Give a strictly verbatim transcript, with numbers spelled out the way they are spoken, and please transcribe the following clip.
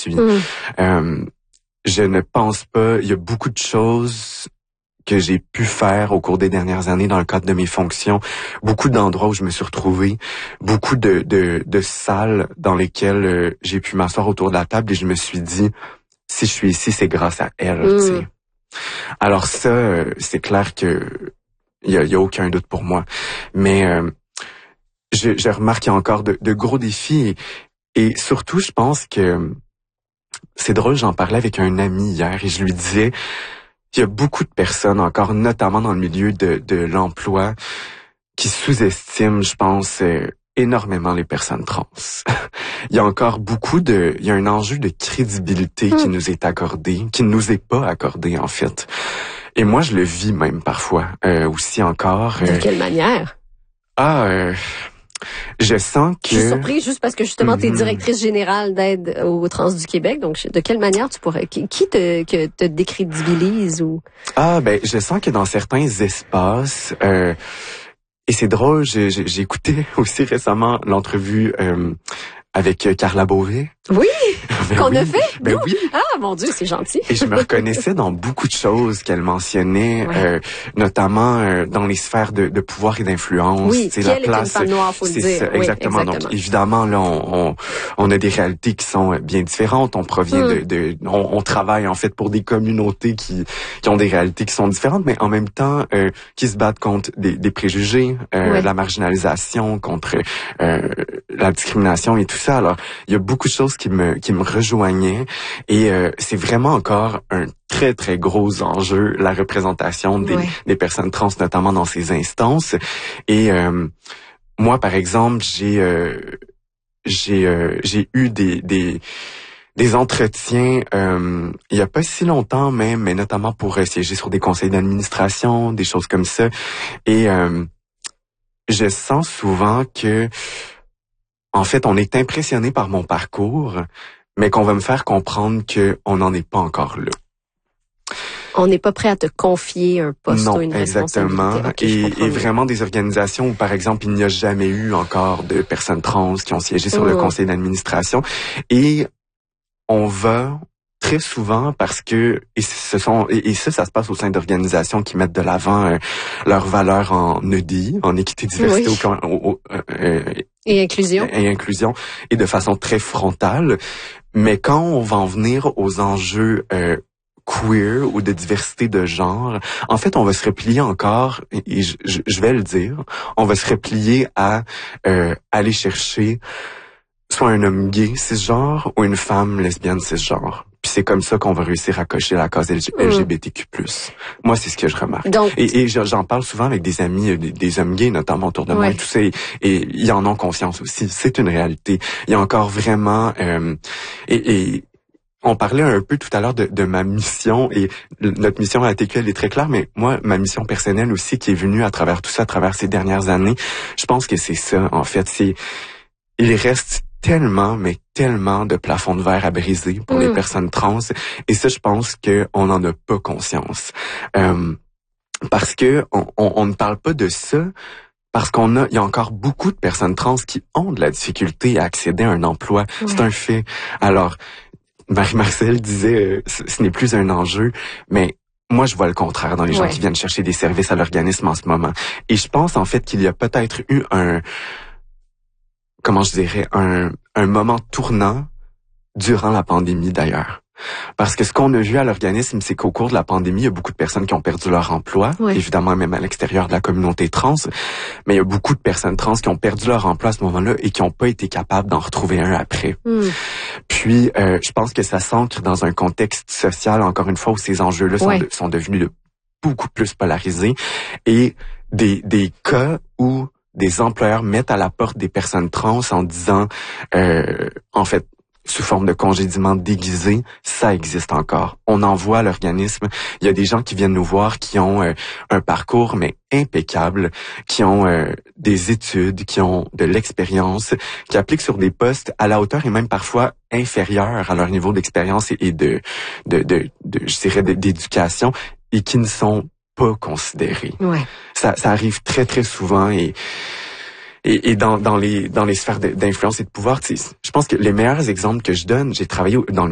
suis. Mm. Euh, je ne pense pas, il y a beaucoup de choses que j'ai pu faire au cours des dernières années dans le cadre de mes fonctions, beaucoup d'endroits où je me suis retrouvé, beaucoup de, de, de salles dans lesquelles euh, j'ai pu m'asseoir autour de la table et je me suis dit, si je suis ici, c'est grâce à elle. Mm. Tu sais. Alors ça, euh, c'est clair que il y a, y a aucun doute pour moi. Mais euh, je, je remarque qu'il y a encore de, de gros défis et, et surtout, je pense que c'est drôle, j'en parlais avec un ami hier et je lui disais, il y a beaucoup de personnes, encore notamment dans le milieu de, de l'emploi, qui sous-estiment, je pense, euh, énormément les personnes trans. Il y a encore beaucoup de... Il y a un enjeu de crédibilité mmh. qui nous est accordé, qui ne nous est pas accordé, en fait. Et moi, je le vis même parfois, euh, aussi encore. De euh, quelle manière? Ah... Euh, Je sens que... Je suis surprise juste parce que justement, tu es directrice générale d'aide aux trans du Québec. Donc, de quelle manière tu pourrais... Qui te, que te décrédibilise ou... Ah, ben, je sens que dans certains espaces... Euh, et c'est drôle, j'ai, j'ai écouté aussi récemment l'entrevue euh, avec Carla Beauvais. Oui, ben qu'on oui, a fait. Ben non? oui. Ah, mon Dieu, c'est gentil. Et je me reconnaissais dans beaucoup de choses qu'elle mentionnait, ouais. euh, notamment euh, dans les sphères de, de pouvoir et d'influence. Oui, c'est qu'elle la place, est une femme noire, faut le dire. Ça, exactement. Oui, exactement. Donc, évidemment, là, on, on, on a des réalités qui sont bien différentes. On provient mm. de... de on, on travaille, en fait, pour des communautés qui, qui ont des réalités qui sont différentes, mais en même temps, euh, qui se battent contre des, des préjugés, euh, oui. la marginalisation, contre euh, la discrimination et tout ça. Alors, il y a beaucoup de choses qui me, qui me rejoignaient. Et euh, c'est vraiment encore un très, très gros enjeu, la représentation des, ouais. des personnes trans, notamment dans ces instances. Et euh, moi, par exemple, j'ai euh, j'ai euh, j'ai eu des des des entretiens euh, il y a pas si longtemps même, mais notamment pour euh, siéger sur des conseils d'administration, des choses comme ça. Et euh, je sens souvent que, en fait, on est impressionné par mon parcours, mais qu'on va me faire comprendre qu'on n'en est pas encore là. On n'est pas prêt à te confier un poste non, ou une exactement. responsabilité. Okay, et, et vraiment des organisations où, par exemple, il n'y a jamais eu encore de personnes trans qui ont siégé sur mmh. le conseil d'administration. Et on va très souvent parce que et ce sont et, et ça ça se passe au sein d'organisations qui mettent de l'avant euh, leurs valeurs en E D I, en équité, diversité oui. au, au, au, euh, et inclusion et inclusion et de façon très frontale. Mais quand on va en venir aux enjeux euh, queer ou de diversité de genre, en fait, on va se replier encore, et je, je, je vais le dire, on va se replier à euh, aller chercher soit un homme gay cisgenre ou une femme lesbienne cisgenre. Puis c'est comme ça qu'on va réussir à cocher la cause L G B T Q plus. Mm. Moi, c'est ce que je remarque. Donc, et, et j'en parle souvent avec des amis, des, des hommes gays notamment autour de moi, ouais. et tout ça, et, et ils en ont conscience aussi. C'est une réalité. Il y a encore vraiment... Euh, et, et on parlait un peu tout à l'heure de, de ma mission, et notre mission à A T Q, elle est très claire, mais moi, ma mission personnelle aussi, qui est venue à travers tout ça, à travers ces dernières années, je pense que c'est ça, en fait. C'est il reste tellement, mais tellement de plafonds de verre à briser pour mmh. les personnes trans, et ça, je pense qu'on n'en a pas conscience. Euh, parce que on, on, on ne parle pas de ça, parce qu'on a, il y a encore beaucoup de personnes trans qui ont de la difficulté à accéder à un emploi. Ouais. C'est un fait. Alors, Marie-Marcel disait, euh, ce, ce n'est plus un enjeu, mais moi, je vois le contraire dans les gens ouais. qui viennent chercher des services à l'organisme en ce moment. Et je pense, en fait, qu'il y a peut-être eu un, comment je dirais, un, un moment tournant durant la pandémie, d'ailleurs. Parce que ce qu'on a vu à l'organisme, c'est qu'au cours de la pandémie, il y a beaucoup de personnes qui ont perdu leur emploi, oui. évidemment même à l'extérieur de la communauté trans, mais il y a beaucoup de personnes trans qui ont perdu leur emploi à ce moment-là et qui n'ont pas été capables d'en retrouver un après. Mm. Puis, euh, je pense que ça s'ancre dans un contexte social, encore une fois, où ces enjeux-là sont, oui. de, sont devenus de beaucoup plus polarisés, et des, des cas où des employeurs mettent à la porte des personnes trans en disant, euh, en fait, sous forme de congédiement déguisé, ça existe encore. On envoie à l'organisme. Il y a des gens qui viennent nous voir qui ont euh, un parcours, mais impeccable, qui ont euh, des études, qui ont de l'expérience, qui appliquent sur des postes à la hauteur et même parfois inférieurs à leur niveau d'expérience et, et de, de, de, de, je dirais, d'éducation, et qui ne sont pas considérés. Ouais. Ça, ça arrive très, très souvent, et Et, et dans, dans les dans les sphères d'influence et de pouvoir, je pense que les meilleurs exemples que je donne, j'ai travaillé dans le